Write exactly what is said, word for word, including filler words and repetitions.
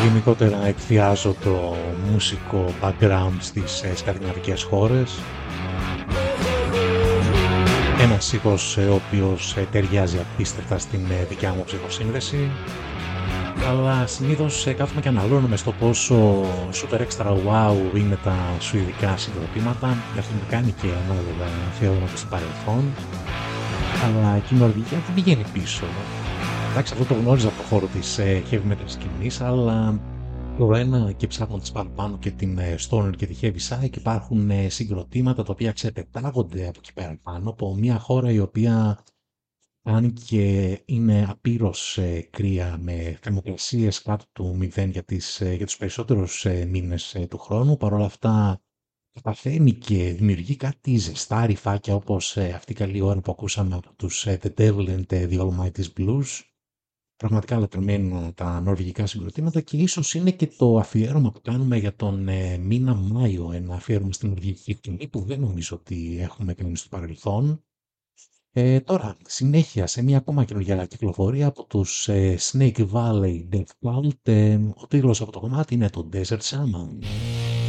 γενικότερα εκφιάζω το μουσικό background στις ε, σκανδιναβικές χώρες. Ένας ήχος ε, ο οποίος ε, ταιριάζει απίστευτα στην ε, δικιά μου ψυχοσύνδεση. Αλλά συνήθως ε, κάθομαι και αναλώνομαι στο πόσο super extra wow είναι τα σουηδικά συγκροτήματα. Γι' αυτό μου κάνει και ανάλογα αφιέρωματα στο παρελθόν. Αλλά και η Νορβηγία δεν πηγαίνει πίσω. Εντάξει, αυτό το γνώριζα από το χώρο της ε, heavy metal σκηνής, αλλά το ένα και ψάχνοντας παραπάνω και την ε, stoner και τη heavy side υπάρχουν ε, συγκροτήματα τα οποία ξεπετάγονται από εκεί πέρα πάνω από μια χώρα η οποία αν και είναι απείρως ε, κρύα με θερμοκρασίες κάτω του μηδέν για, τις, ε, για τους περισσότερους ε, μήνες ε, του χρόνου, παρόλα αυτά καταφέρνει και δημιουργεί κάτι ζεστά ρυφάκια όπως ε, αυτή η καλή ώρα που ακούσαμε από τους ε, The Devil and the Almighty's Blues. Πραγματικά λατρεμένα τα νορβηγικά συγκροτήματα και ίσως είναι και το αφιέρωμα που κάνουμε για τον ε, μήνα Μάιο, ένα αφιέρωμα στην νορβηγική σκηνή που δεν νομίζω ότι έχουμε κάνει στο παρελθόν. Ε, τώρα, συνέχεια σε μια ακόμα καινούργια κυκλοφορία από τους ε, Snake Valley Death Cult, ε, ο τίτλος από το κομμάτι είναι το Desert Shaman.